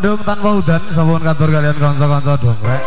mendung tanpa udan sampun katur kalian kanca-kanca dongkrek.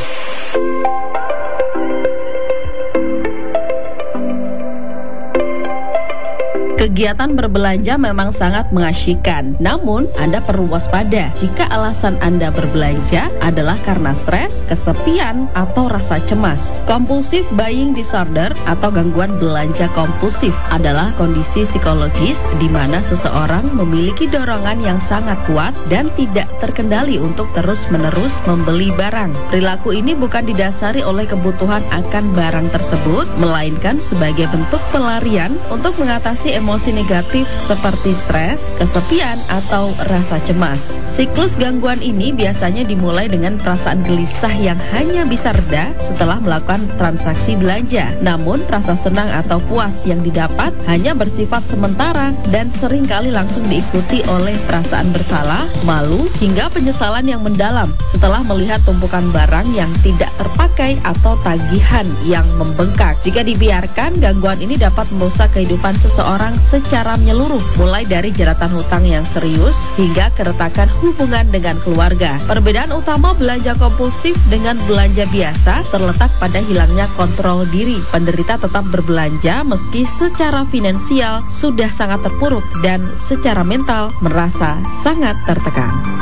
Kegiatan berbelanja memang sangat mengasyikkan, namun Anda perlu waspada jika alasan Anda berbelanja adalah karena stres, kesepian, atau rasa cemas. Compulsive buying disorder atau gangguan belanja kompulsif adalah kondisi psikologis di mana seseorang memiliki dorongan yang sangat kuat dan tidak terkendali untuk terus-menerus membeli barang. Perilaku ini bukan didasari oleh kebutuhan akan barang tersebut, melainkan sebagai bentuk pelarian untuk mengatasi emosi negatif seperti stres, kesepian, atau rasa cemas. Siklus gangguan ini biasanya dimulai dengan perasaan gelisah yang hanya bisa reda setelah melakukan transaksi belanja. Namun, rasa senang atau puas yang didapat hanya bersifat sementara dan seringkali langsung diikuti oleh perasaan bersalah, malu, hingga penyesalan yang mendalam setelah melihat tumpukan barang yang tidak terpakai atau tagihan yang membengkak. Jika dibiarkan, gangguan ini dapat merusak kehidupan seseorang secara menyeluruh, mulai dari jeratan hutang yang serius hingga keretakan hubungan dengan keluarga. Perbedaan utama belanja kompulsif dengan belanja biasa terletak pada hilangnya kontrol diri. Penderita tetap berbelanja meski secara finansial sudah sangat terpuruk dan secara mental merasa sangat tertekan.